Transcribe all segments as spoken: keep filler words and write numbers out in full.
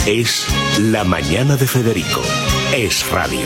Es La Mañana de Federico. Es radio.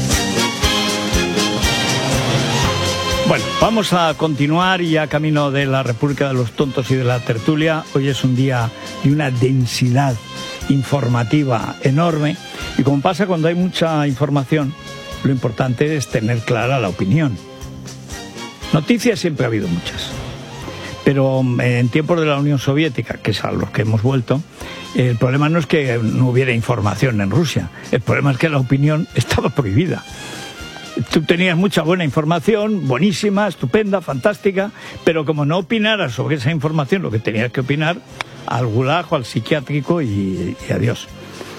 Bueno, vamos a continuar ya camino de la República de los Tontos y de la tertulia. Hoy es un día de una densidad informativa enorme y como pasa cuando hay mucha información, lo importante es tener clara la opinión. Noticias siempre ha habido muchas, pero en tiempos de la Unión Soviética, que es a los que hemos vuelto, el problema no es que no hubiera información en Rusia, el problema es que la opinión estaba prohibida. Tú tenías mucha buena información, buenísima, estupenda, fantástica, pero como no opinaras sobre esa información lo que tenías que opinar, al gulag o al psiquiátrico y, y adiós.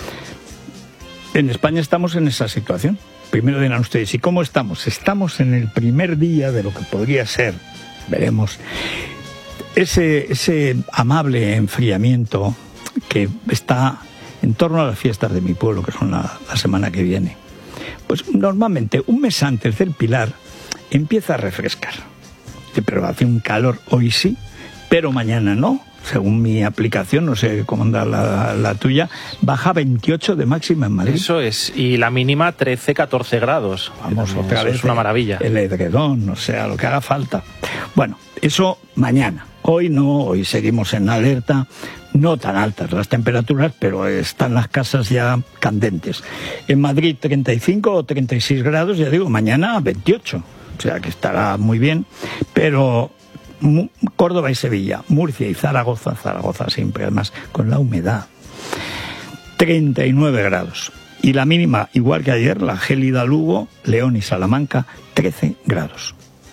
En España estamos en esa situación. Primero dirán ustedes, ¿y cómo estamos? Estamos en el primer día de lo que podría ser, veremos, ese, ese amable enfriamiento que está en torno a las fiestas de mi pueblo, que son la, la semana que viene. Pues normalmente un mes antes del Pilar empieza a refrescar. Pero hace un calor hoy sí, pero mañana no. Según mi aplicación, no sé cómo anda la, la tuya, baja veintiocho de máxima en Madrid. Eso es, y la mínima trece, catorce grados. Vamos, otra vez es una maravilla. El edredón, o sea, lo que haga falta. Bueno, eso mañana. Hoy no, hoy seguimos en alerta. No tan altas las temperaturas, pero están las casas ya candentes. En Madrid treinta y cinco o treinta y seis grados, ya digo, mañana veintiocho. O sea que estará muy bien, pero Córdoba y Sevilla, Murcia y Zaragoza, Zaragoza siempre, además, con la humedad, treinta y nueve grados. Y la mínima, igual que ayer, la gélida Lugo, León y Salamanca, trece grados.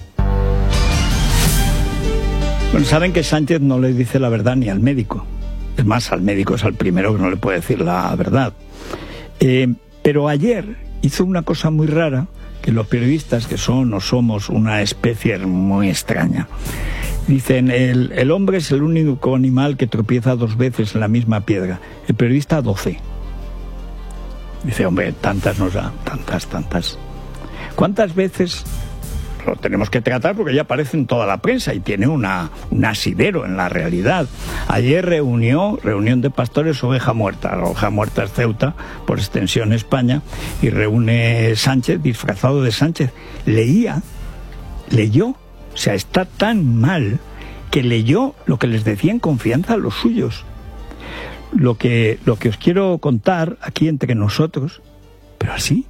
Bueno, saben que Sánchez no le dice la verdad ni al médico. Es más, al médico es al primero que no le puede decir la verdad. Eh, pero ayer hizo una cosa muy rara, que los periodistas, que son o somos una especie muy extraña, dicen, el, el hombre es el único animal que tropieza dos veces en la misma piedra. El periodista, doce. Dice, hombre, tantas nos da, tantas, tantas. ¿Cuántas veces? Lo tenemos que tratar porque ya aparece en toda la prensa y tiene una, un asidero en la realidad. Ayer reunió, reunión de pastores, Oveja Muerta. La Oveja Muerta es Ceuta, por extensión España, y reúne Sánchez, disfrazado de Sánchez. Leía, leyó, o sea, está tan mal que leyó lo que les decía en confianza a los suyos. Lo que, lo que os quiero contar aquí entre nosotros, pero así.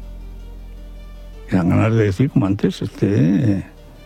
Me dan ganas de decir, como antes, este...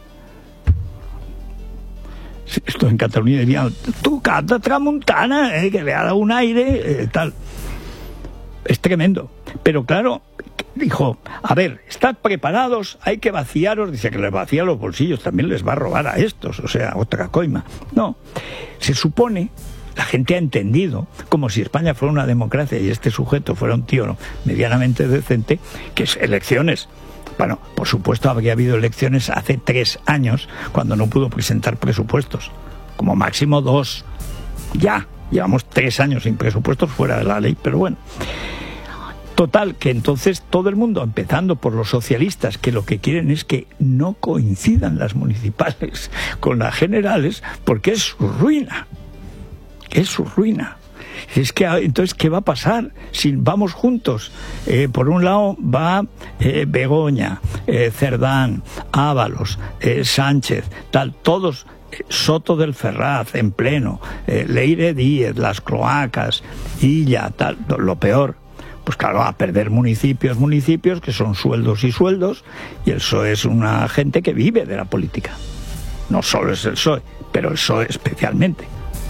esto en Cataluña dirían, tu cata tramuntana, eh, que le ha dado un aire, eh, tal. Es tremendo. Pero claro, dijo, a ver, estad preparados, hay que vaciaros. Dice que les vacía los bolsillos, también les va a robar a estos, o sea, otra coima. No, se supone... La gente ha entendido, como si España fuera una democracia y este sujeto fuera un tío medianamente decente, que es elecciones. Bueno, por supuesto habría habido elecciones hace tres años, cuando no pudo presentar presupuestos. Como máximo dos. Ya, llevamos tres años sin presupuestos fuera de la ley, pero bueno. Total, que entonces todo el mundo, empezando por los socialistas, que lo que quieren es que no coincidan las municipales con las generales, porque es su ruina. Es su ruina. Es que entonces, ¿qué va a pasar si vamos juntos? Eh, por un lado va eh, Begoña, eh, Cerdán, Ábalos, eh, Sánchez, tal, todos, eh, Soto del Ferraz en pleno, eh, Leire Díez, las cloacas, Illa, tal, lo peor. Pues claro, a perder municipios, municipios, que son sueldos y sueldos, y el P S O E es una gente que vive de la política. No solo es el P S O E, pero el P S O E especialmente.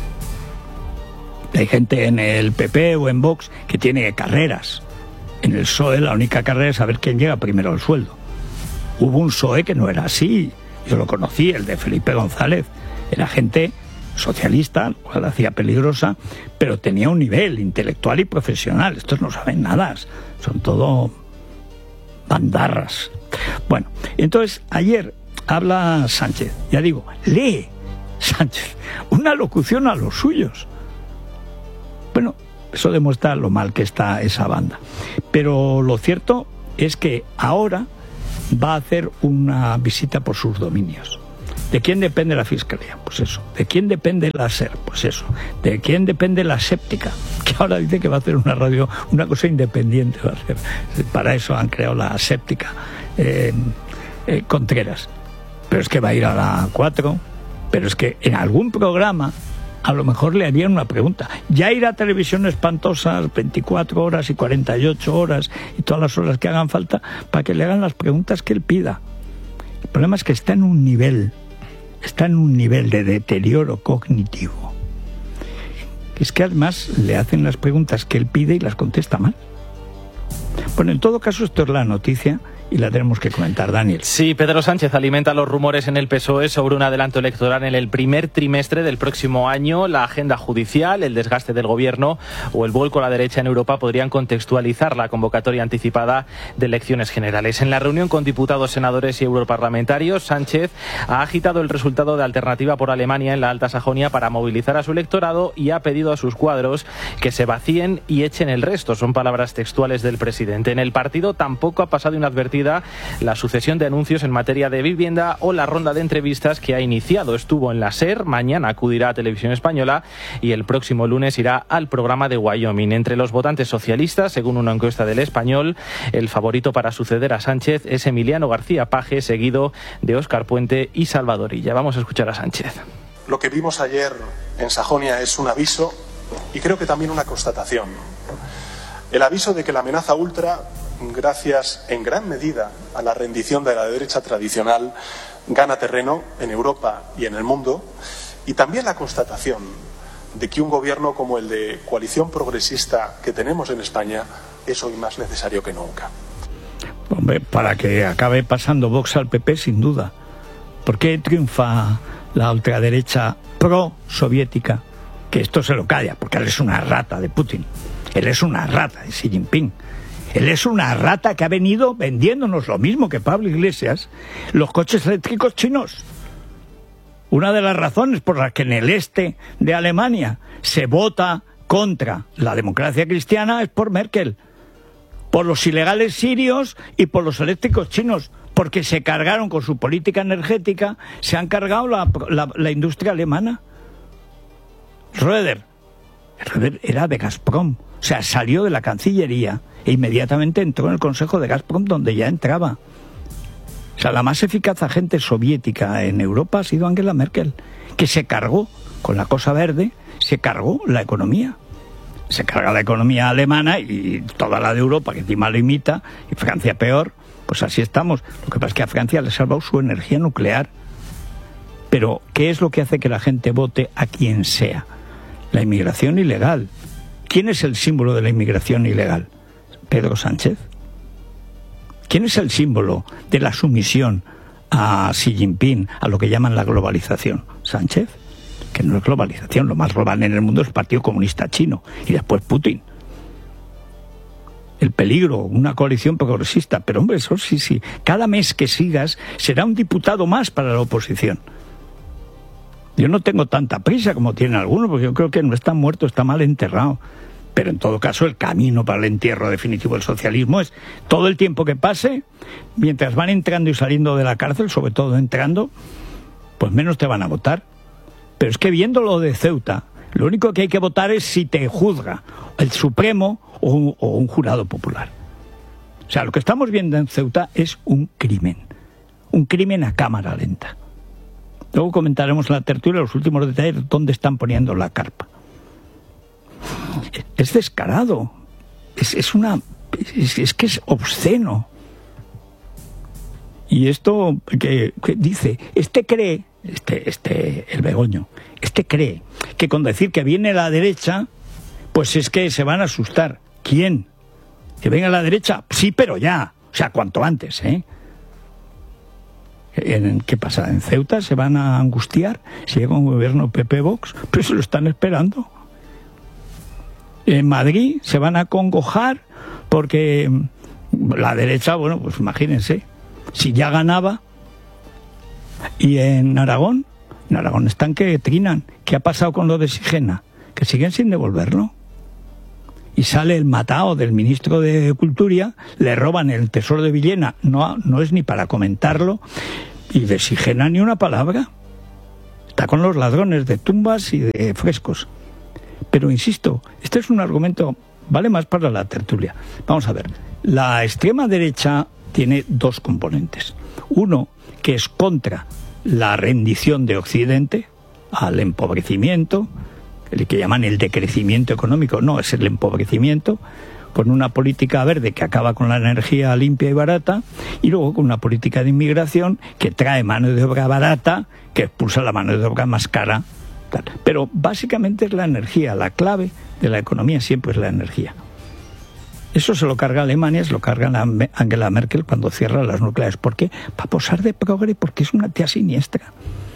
Hay gente en el P P o en Vox que tiene carreras. En el P S O E la única carrera es saber quién llega primero al sueldo. Hubo un P S O E que no era así. Yo lo conocí, el de Felipe González. Era gente socialista, lo cual hacía peligrosa, pero tenía un nivel intelectual y profesional. Estos no saben nada, son todo bandarras. Bueno, entonces ayer habla Sánchez, ya digo, lee Sánchez una locución a los suyos. Bueno, eso demuestra lo mal que está esa banda. Pero lo cierto es que ahora va a hacer una visita por sus dominios. ¿De quién depende la Fiscalía? Pues eso. ¿De quién depende la SER? Pues eso. ¿De quién depende la Séptica? que ahora dice que va a hacer una radio, una cosa independiente va a hacer. Para eso han creado la Séptica eh, eh, Contreras. Pero es que va a ir a la cuatro, pero es que en algún programa a lo mejor le harían una pregunta. Ya ir a televisión espantosas, veinticuatro horas y cuarenta y ocho horas y todas las horas que hagan falta para que le hagan las preguntas que él pida. El problema es que está en un nivel, está en un nivel de deterioro cognitivo. Es que además le hacen las preguntas que él pide y las contesta mal. Bueno, en todo caso, esto es la noticia y la tenemos que comentar, Daniel. Sí, Pedro Sánchez alimenta los rumores en el P S O E sobre un adelanto electoral en el primer trimestre del próximo año. La agenda judicial, el desgaste del gobierno o el vuelco a la derecha en Europa podrían contextualizar la convocatoria anticipada de elecciones generales. En la reunión con diputados, senadores y europarlamentarios, Sánchez ha agitado el resultado de Alternativa por Alemania en la Alta Sajonia para movilizar a su electorado y ha pedido a sus cuadros que se vacíen y echen el resto. Son palabras textuales del presidente. En el partido tampoco ha pasado inadvertido la sucesión de anuncios en materia de vivienda o la ronda de entrevistas que ha iniciado. Estuvo en la SER, mañana acudirá a Televisión Española y el próximo lunes irá al programa de Wyoming. Entre los votantes socialistas, según una encuesta del Español, el favorito para suceder a Sánchez es Emiliano García Paje, seguido de Óscar Puente y Salvador Illa. Vamos a escuchar a Sánchez. Lo que vimos ayer en Sajonia es un aviso y creo que también una constatación. El aviso de que la amenaza ultra, gracias en gran medida a la rendición de la derecha tradicional, gana terreno en Europa y en el mundo, y también la constatación de que un gobierno como el de coalición progresista que tenemos en España es hoy más necesario que nunca. Hombre, para que acabe pasando Vox al P P, sin duda. ¿Por qué triunfa la ultraderecha pro-soviética? Que esto se lo calla, porque él es una rata de Putin. Él es una rata de Xi Jinping. Él es una rata que ha venido vendiéndonos lo mismo que Pablo Iglesias, los coches eléctricos chinos. Una de las razones por las que en el este de Alemania se vota contra la democracia cristiana es por Merkel, por los ilegales sirios y por los eléctricos chinos, porque se cargaron con su política energética, se han cargado la, la, la industria alemana. Schröder, Schröder era de Gazprom, o sea, salió de la Cancillería e inmediatamente entró en el Consejo de Gazprom, donde ya entraba. O sea, la más eficaz agente soviética en Europa ha sido Angela Merkel, que se cargó, con la cosa verde, se cargó la economía. Se carga la economía alemana y toda la de Europa, que encima lo imita, y Francia peor, pues así estamos. Lo que pasa es que a Francia le ha salvado su energía nuclear. Pero, ¿qué es lo que hace que la gente vote a quien sea? La inmigración ilegal. ¿Quién es el símbolo de la inmigración ilegal? Pedro Sánchez. ¿Quién es el símbolo de la sumisión a Xi Jinping, a lo que llaman la globalización? Sánchez. Que no es globalización, lo más global en el mundo es el Partido Comunista Chino y después Putin. El peligro, una coalición progresista, pero hombre, eso sí, sí. Cada mes que sigas será un diputado más para la oposición. Yo no tengo tanta prisa como tienen algunos, porque yo creo que no está muerto, está mal enterrado. Pero en todo caso el camino para el entierro definitivo del socialismo es todo el tiempo que pase, mientras van entrando y saliendo de la cárcel, sobre todo entrando, pues menos te van a votar. Pero es que viendo lo de Ceuta, lo único que hay que votar es si te juzga el Supremo o un, o un jurado popular. O sea, lo que estamos viendo en Ceuta es un crimen, un crimen a cámara lenta. Luego comentaremos en la tertulia los últimos detalles, dónde están poniendo la carpa. Es descarado, es, es una, es, es que es obsceno. Y esto que, que dice, este cree, este, este, el Begoño, este cree que con decir que viene la derecha, pues es que se van a asustar. ¿Quién? ¿Que venga la derecha? Sí, pero ya, o sea, cuanto antes, ¿eh? ¿En qué pasa? ¿En Ceuta se van a angustiar si llega un gobierno P P-Vox? Pero se lo están esperando. En Madrid se van a acongojar porque la derecha, bueno, pues imagínense, si ya ganaba. Y en Aragón, en Aragón están que trinan. ¿Qué ha pasado con lo de Sigena? Que siguen sin devolverlo. Y sale el matao del ministro de Cultura, le roban el tesoro de Villena, no, no es ni para comentarlo, y de Sigena ni una palabra. Está con los ladrones de tumbas y de frescos. Pero insisto, este es un argumento, vale más para la tertulia. Vamos a ver, la extrema derecha tiene dos componentes. Uno, que es contra la rendición de Occidente al empobrecimiento, el que llaman el decrecimiento económico, no, es el empobrecimiento, con una política verde que acaba con la energía limpia y barata, y luego con una política de inmigración que trae mano de obra barata, que expulsa la mano de obra más cara. Tal. Pero básicamente es la energía, la clave de la economía siempre es la energía. Eso se lo carga Alemania, se lo carga Angela Merkel cuando cierra las nucleares. ¿Por qué? Para posar de progre, porque es una tía siniestra.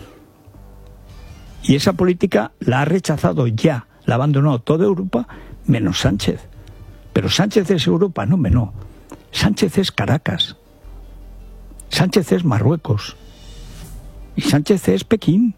Y esa política la ha rechazado ya, la abandonó toda Europa, menos Sánchez. Pero Sánchez es Europa, no, no. Sánchez es Caracas. Sánchez es Marruecos. Y Sánchez es Pekín.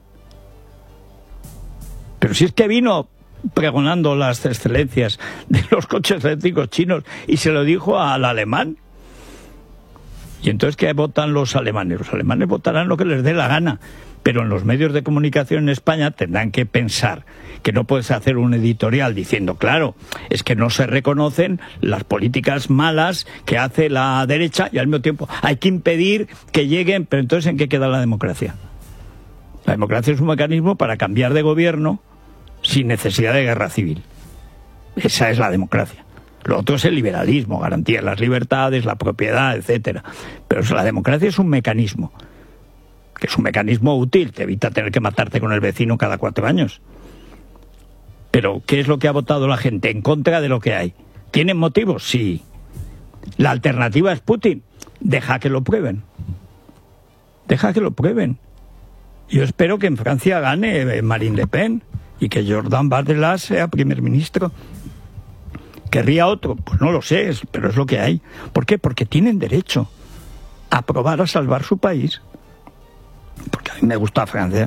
Pero si es que vino pregonando las excelencias de los coches eléctricos chinos y se lo dijo al alemán. Y entonces, ¿qué votan los alemanes? Los alemanes votarán lo que les dé la gana. Pero en los medios de comunicación en España tendrán que pensar que no puedes hacer un editorial diciendo, claro, es que no se reconocen las políticas malas que hace la derecha y al mismo tiempo hay que impedir que lleguen. Pero entonces, ¿en qué queda la democracia? La democracia es un mecanismo para cambiar de gobierno sin necesidad de guerra civil. Esa es la democracia. Lo otro es el liberalismo, garantía de las libertades, la propiedad, etcétera. Pero la democracia es un mecanismo, que es un mecanismo útil, te evita tener que matarte con el vecino cada cuatro años. Pero, ¿qué es lo que ha votado la gente? En contra de lo que hay. ¿Tienen motivos? Sí. La alternativa es Putin. Deja que lo prueben. Deja que lo prueben. Yo espero que en Francia gane Marine Le Pen y que Jordan Bardella sea primer ministro. ¿Querría otro? Pues no lo sé, pero es lo que hay. ¿Por qué? Porque tienen derecho a probar a salvar su país. Porque a mí me gusta Francia.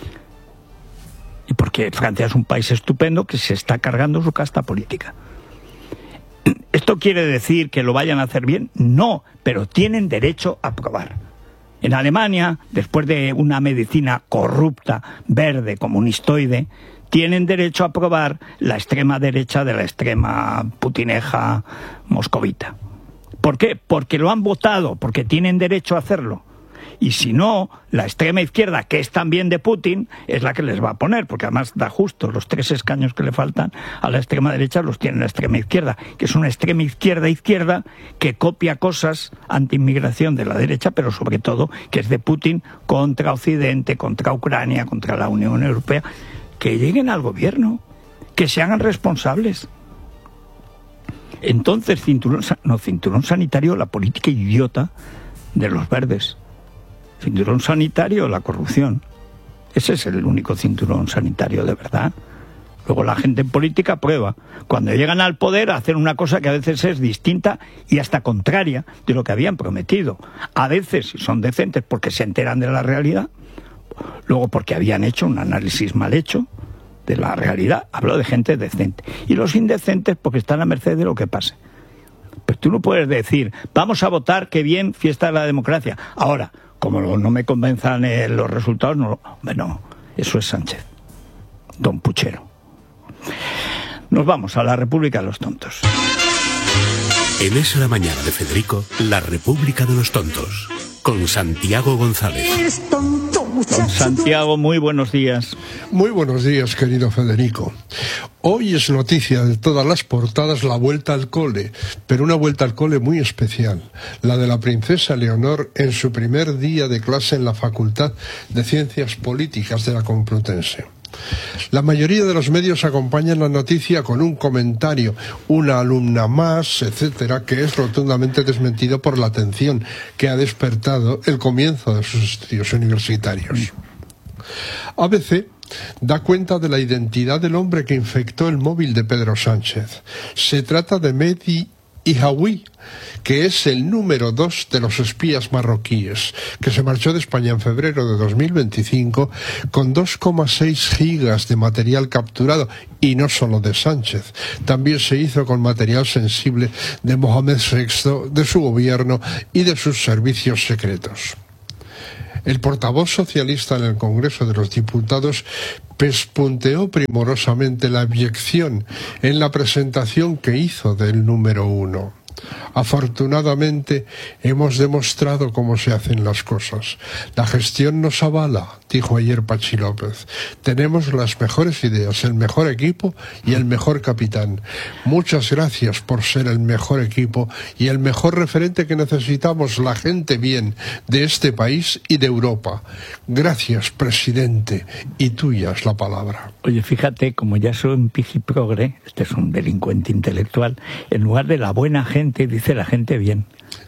Y porque Francia es un país estupendo que se está cargando su casta política. ¿Esto quiere decir que lo vayan a hacer bien? No, pero tienen derecho a probar. En Alemania, después de una medicina corrupta, verde, comunistoide, tienen derecho a probar la extrema derecha de la extrema putineja moscovita. ¿Por qué? Porque lo han votado, porque tienen derecho a hacerlo. Y si no, la extrema izquierda, que es también de Putin, es la que les va a poner, porque además da justo los tres escaños que le faltan a la extrema derecha los tiene la extrema izquierda, que es una extrema izquierda-izquierda que copia cosas anti-inmigración de la derecha, pero sobre todo que es de Putin contra Occidente, contra Ucrania, contra la Unión Europea. Que lleguen al gobierno, que se hagan responsables. Entonces, cinturón, no, cinturón sanitario, la política idiota de los verdes. Cinturón sanitario, la corrupción. Ese es el único cinturón sanitario de verdad. Luego la gente en política prueba. Cuando llegan al poder hacen una cosa que a veces es distinta y hasta contraria de lo que habían prometido. A veces son decentes porque se enteran de la realidad. Luego porque habían hecho un análisis mal hecho de la realidad. Hablo de gente decente. Y los indecentes porque están a merced de lo que pase. Pero tú no puedes decir, vamos a votar, qué bien, fiesta de la democracia. Ahora, como no me convenzan eh, los resultados, no, no, eso es Sánchez, don Puchero. Nos vamos a la República de los Tontos. En Es la Mañana de Federico, la República de los Tontos, con Santiago González. Don Santiago, muy buenos días. Muy buenos días, querido Federico. Hoy es noticia de todas las portadas la vuelta al cole, pero una vuelta al cole muy especial, la de la princesa Leonor en su primer día de clase en la Facultad de Ciencias Políticas de la Complutense. La mayoría de los medios acompañan la noticia con un comentario, una alumna más, etcétera, que es rotundamente desmentido por la atención que ha despertado el comienzo de sus estudios universitarios. A B C da cuenta de la identidad del hombre que infectó el móvil de Pedro Sánchez. Se trata de Mehdi Ihawi, que es el número dos de los espías marroquíes, que se marchó de España en febrero de dos mil veinticinco con dos coma seis gigas de material capturado, y no solo de Sánchez, también se hizo con material sensible de Mohamed sexto, de su gobierno y de sus servicios secretos. El portavoz socialista en el Congreso de los Diputados pespunteó primorosamente la abyección en la presentación que hizo del número uno. Afortunadamente hemos demostrado cómo se hacen las cosas. La gestión nos avala, dijo ayer Pachi López. Tenemos las mejores ideas, el mejor equipo y el mejor capitán. Muchas gracias por ser el mejor equipo y el mejor referente que necesitamos, la gente bien de este país y de Europa. Gracias, presidente, y tuya es la palabra. Oye, fíjate, como ya soy un pijiprogre, este es un delincuente intelectual, en lugar de la buena gente, dice la gente bien.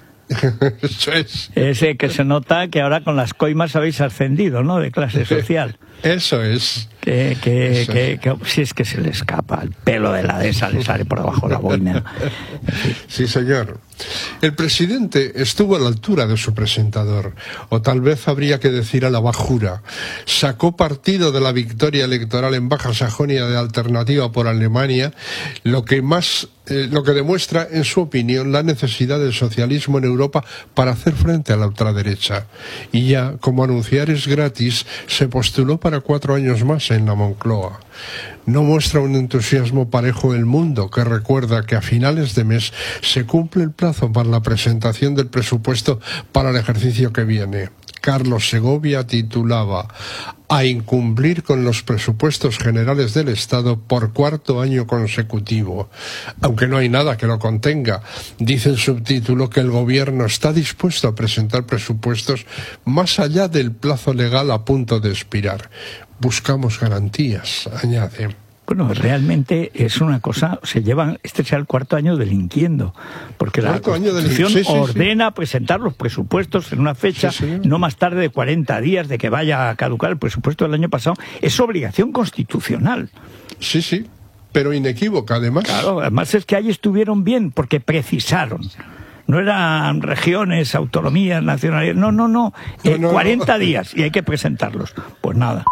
Eso es. Ese que se nota que ahora con las coimas habéis ascendido, ¿no?, de clase social. Eso es. Que, que, Eso que, es. que, si es que se le escapa, el pelo de la dehesa le sale por debajo de la boina. Sí, señor. El presidente estuvo a la altura de su presentador, o tal vez habría que decir a la bajura. Sacó partido de la victoria electoral en Baja Sajonia de Alternativa por Alemania, lo que más, eh, lo que demuestra, en su opinión, la necesidad del socialismo en Europa para hacer frente a la ultraderecha. Y ya, como anunciar es gratis, se postuló para cuatro años más en la Moncloa. No muestra un entusiasmo parejo el mundo, que recuerda que a finales de mes se cumple el plazo para la presentación del presupuesto para el ejercicio que viene. Carlos Segovia titulaba "A incumplir con los presupuestos generales del Estado por cuarto año consecutivo". Aunque no hay nada que lo contenga, dice el subtítulo que el Gobierno está dispuesto a presentar presupuestos más allá del plazo legal a punto de expirar. Buscamos garantías, añade. Bueno, realmente es una cosa, se llevan, este será el cuarto año delinquiendo, porque la Constitución sí, sí, ordena sí. presentar los presupuestos en una fecha sí, no más tarde de cuarenta días de que vaya a caducar el presupuesto del año pasado. Es obligación constitucional. Sí, sí, pero inequívoca además. Claro, además es que ahí estuvieron bien, porque precisaron. No eran regiones, autonomías, nacionalidades, no, no, no, eh, no, no cuarenta no. días y hay que presentarlos. Pues nada.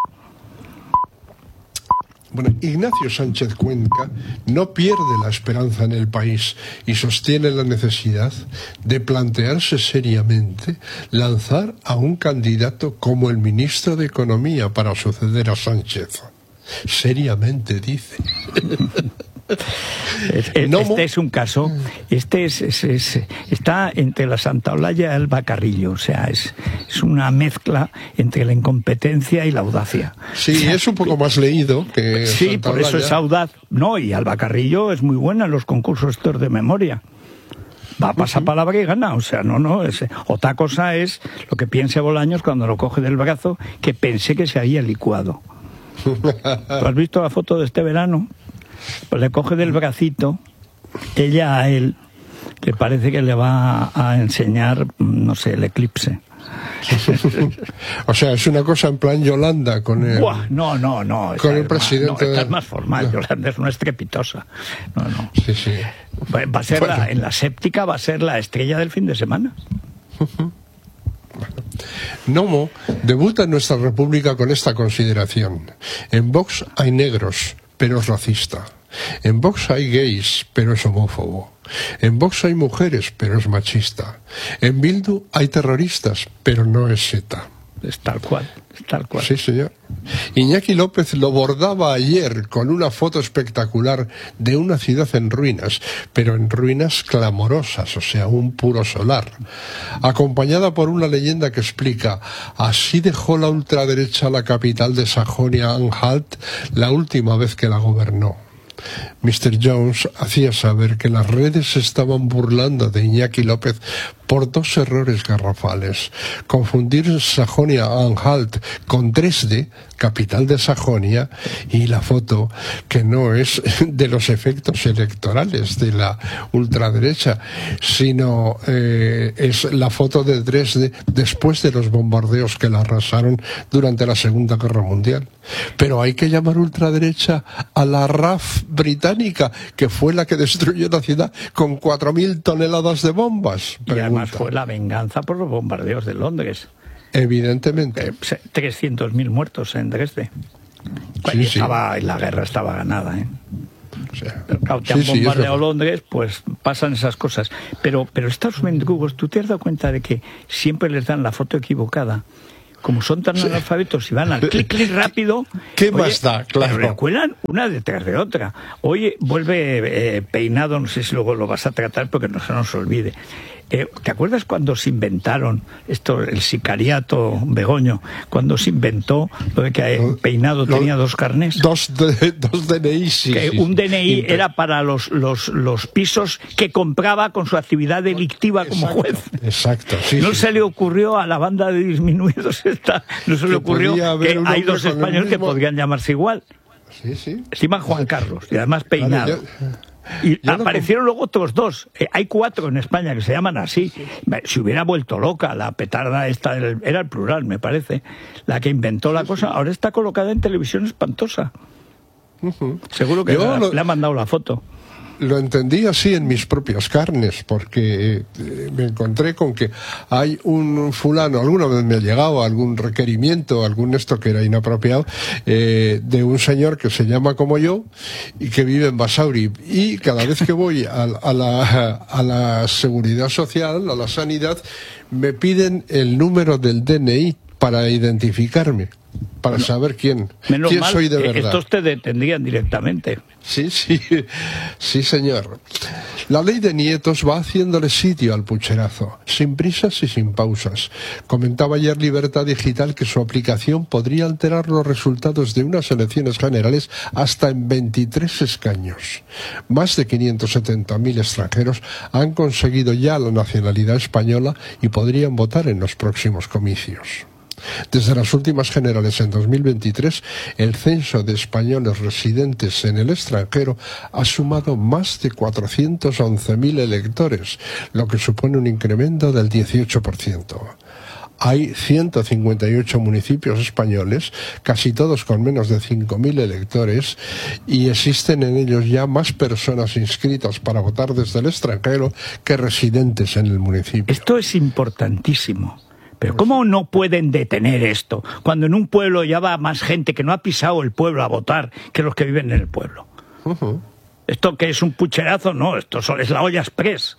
Bueno, Ignacio Sánchez Cuenca no pierde la esperanza en el país y sostiene la necesidad de plantearse seriamente lanzar a un candidato como el ministro de Economía para suceder a Sánchez. Seriamente, dice. Este Nomo. es un caso, este es, es, es está entre la Santa Olalla y el Bacarrillo, o sea, es, es una mezcla entre la incompetencia y la audacia. Sí, o sea, es un poco más leído que sí, Santa por eso Olalla. es audaz. No, y Albacarrillo es muy buena en los concursos estos de memoria. Va a pasar palabra y gana, o sea, no, no. Es, otra cosa es lo que piensa Bolaños cuando lo coge del brazo, que pensé que se había licuado. ¿Tú has visto la foto de este verano? Pues le coge del bracito, ella a él, que parece que le va a enseñar, no sé, el eclipse. O sea, es una cosa en plan Yolanda con el... Buah, no, no, no. Con el más, presidente... no, esta de... es más formal, no. Yolanda es una estrepitosa. No, no. Sí, sí. Va, va a ser bueno. la, en la séptica va a ser la estrella del fin de semana. Bueno. Nomo debuta en nuestra república con esta consideración. En Vox hay negros, pero es racista. En Vox hay gays, pero es homófobo. En Vox hay mujeres, pero es machista. En Bildu hay terroristas, pero no es ETA. Es tal cual, es tal cual. Sí, señor. Iñaki López lo bordaba ayer con una foto espectacular de una ciudad en ruinas, pero en ruinas clamorosas, o sea, un puro solar, acompañada por una leyenda que explica: así dejó la ultraderecha la capital de Sajonia-Anhalt la última vez que la gobernó. mister Jones hacía saber que las redes se estaban burlando de Iñaki López por dos errores garrafales: confundir Sajonia-Anhalt con Dresde, capital de Sajonia, y la foto que no es de los efectos electorales de la ultraderecha, sino eh, es la foto de Dresde después de los bombardeos que la arrasaron durante la Segunda Guerra Mundial. Pero hay que llamar ultraderecha a la R A F británica, que fue la que destruyó la ciudad con cuatro mil toneladas de bombas. Y además fue la venganza por los bombardeos de Londres. Evidentemente. Eh, trescientos mil muertos en Dresde. Sí, y, sí. estaba, y la guerra estaba ganada, ¿eh? O sea, Pero claro, te sí, han sí, bombardeado es Londres, pues pasan esas cosas. Pero, pero estos mendrugos, ¿tú te has dado cuenta de que siempre les dan la foto equivocada? como son tan analfabetos y van al clic, clic rápido... ¿Qué oye, más da? Claro. Le cuelan una detrás de otra. Oye, vuelve eh, Peinado, no sé si luego lo vas a tratar porque no se nos olvide. Eh, ¿Te acuerdas cuando se inventaron esto, el sicariato Begoño, cuando se inventó lo de que eh, Peinado lo, tenía dos carnés? Dos, de, dos D N I, sí. Que sí, un D N I sí. era para los, los, los pisos que compraba con su actividad delictiva como Exacto, juez. Exacto, sí. No sí, se sí. le ocurrió a la banda de disminuidos esta, no se le Que ocurrió podía haber que un hay hombre dos con el españoles que mismo- podrían llamarse igual. Sí, sí. Encima Juan Carlos, y además Peinado. Claro, yo- Y yo lo aparecieron luego otros dos. Eh, hay cuatro en España que se llaman así. Se hubiera vuelto loca la petarda esta, era el, era el plural, me parece, la que inventó la cosa. Ahora está colocada en televisión espantosa. Ujú. Seguro que Yo la- lo- le ha mandado la foto. Lo entendí así en mis propias carnes, porque eh, me encontré con que hay un fulano, alguna vez me ha llegado algún requerimiento, algún esto que era inapropiado, eh, de un señor que se llama como yo y que vive en Basauri. Y cada vez que voy a, a, la, a la seguridad social, a la sanidad, me piden el número del D N I para identificarme, para Bueno, saber quién, Menos quién mal, soy de eh, verdad. estos te detendrían directamente. Sí, sí, sí, señor. La ley de nietos va haciéndole sitio al pucherazo, sin prisas y sin pausas. Comentaba ayer Libertad Digital que su aplicación podría alterar los resultados de unas elecciones generales hasta en veintitrés escaños. Más de quinientos setenta mil extranjeros han conseguido ya la nacionalidad española y podrían votar en los próximos comicios. Desde las últimas generales en dos mil veintitrés, el censo de españoles residentes en el extranjero ha sumado más de cuatrocientos once mil electores, lo que supone un incremento del dieciocho por ciento. Hay ciento cincuenta y ocho municipios españoles, casi todos con menos de cinco mil electores, y existen en ellos ya más personas inscritas para votar desde el extranjero que residentes en el municipio. Esto es importantísimo. Pero ¿cómo no pueden detener esto cuando en un pueblo ya va más gente que no ha pisado el pueblo a votar que los que viven en el pueblo? Uh-huh. ¿Esto que es un pucherazo? No, esto es la olla express.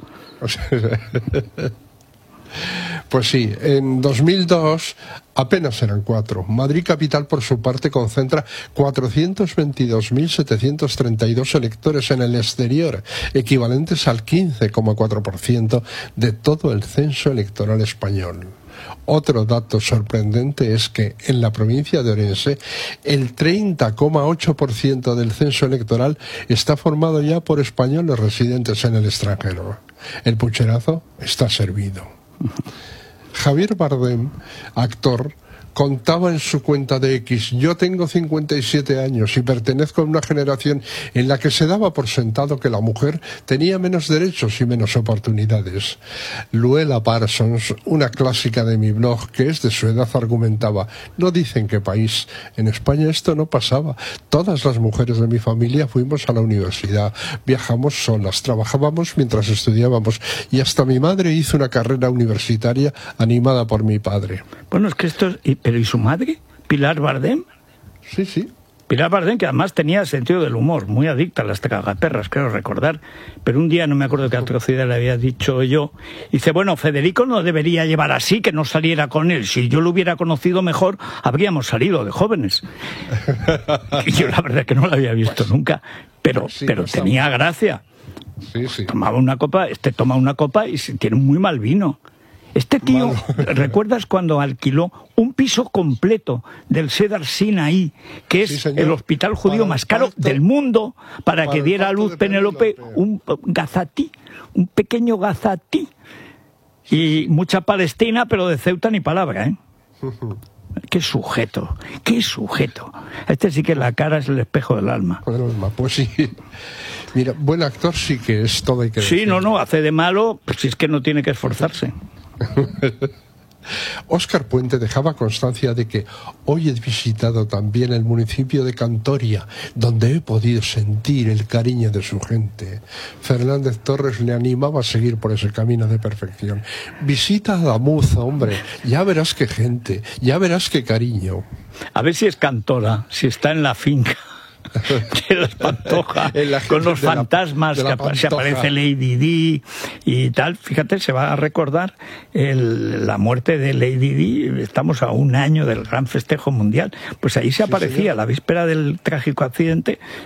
Pues sí, en dos mil dos apenas eran cuatro. Madrid Capital, por su parte, concentra cuatrocientos veintidós mil setecientos treinta y dos electores en el exterior, equivalentes al quince coma cuatro por ciento de todo el censo electoral español. Otro dato sorprendente es que en la provincia de Orense el treinta coma ocho por ciento del censo electoral está formado ya por españoles residentes en el extranjero. El pucherazo está servido. Javier Bardem, actor, contaba en su cuenta de X: yo tengo cincuenta y siete años y pertenezco a una generación en la que se daba por sentado que la mujer tenía menos derechos y menos oportunidades. Luela Parsons, una clásica de mi blog que es de su edad, argumentaba: no dicen qué país, en España esto no pasaba. Todas las mujeres de mi familia fuimos a la universidad, viajamos solas, trabajábamos mientras estudiábamos y hasta mi madre hizo una carrera universitaria animada por mi padre. Bueno, es que esto es... ¿y, pero ¿y su madre? ¿Pilar Bardem? Sí, sí. Pilar Bardem, que además tenía sentido del humor, muy adicta a las tragaperras, creo recordar. Pero un día, no me acuerdo qué atrocidad le había dicho yo, dice: bueno, Federico no debería llevar así, que no saliera con él. Si yo lo hubiera conocido mejor, habríamos salido de jóvenes. Y yo la verdad que no lo había visto nunca, pero, Sí, pero no tenía gracia. Sí, sí. Tomaba una copa, este toma una copa y se- tiene un muy mal vino. Este tío, Malo. ¿recuerdas cuando alquiló un piso completo del Cedar Sinai, que es Sí, señor. el hospital judío Para el más caro parto- del mundo, para, para que el diera a parto luz de Penélope Penélope. un gazatí, un pequeño gazatí? Y mucha Palestina, pero de Ceuta ni palabra, ¿eh? Qué sujeto, qué sujeto. Este sí que la cara es el espejo del alma. Del alma, pues sí. Mira, buen actor sí que es, todo hay que Sí, decir. no, no, hace de malo, pues si es que no tiene que esforzarse. Óscar Puente dejaba constancia de que hoy he visitado también el municipio de Cantoria, donde he podido sentir el cariño de su gente. Fernández Torres le animaba a seguir por ese camino de perfección. Visita a Damuz, hombre, ya verás qué gente, ya verás qué cariño. A ver si es cantora, si está en la finca. de la Pantoja, con los fantasmas, la, que se aparece Lady Di y tal. Fíjate, se va a recordar el, la muerte de Lady Di. Estamos a un año del gran festejo mundial. Pues ahí se aparecía, sí, la víspera del trágico accidente,